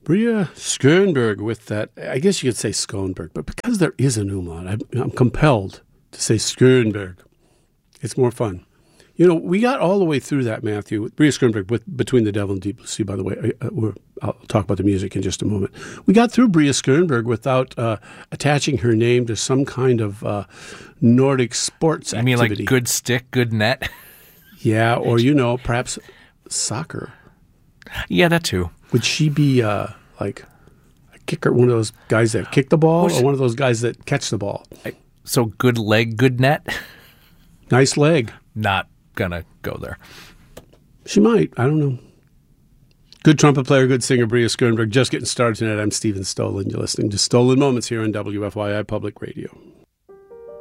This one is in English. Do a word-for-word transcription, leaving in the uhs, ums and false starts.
Bria Skernberg with that, I guess you could say Skernberg, but because there is an umlaut, I'm, I'm compelled to say Skernberg. It's more fun. You know, we got all the way through that, Matthew, with Bria Skernberg, with Between the Devil and Deep Blue Sea, by the way. Uh, we're, I'll talk about the music in just a moment. We got through Bria Skernberg without uh, attaching her name to some kind of uh, Nordic sports I activity. mean, like good stick, good net? Yeah, or, you know, perhaps soccer. Yeah, that too. Would she be uh, like a kicker, one of those guys that kick the ball, or one of those guys that catch the ball? So good leg, good net? Nice leg. Not gonna go there. She might. I don't know. Good trumpet player, good singer, Bria Skernberg. Just getting started tonight. I'm Stephen Stolen. You're listening to Stolen Moments here on W F Y I Public Radio.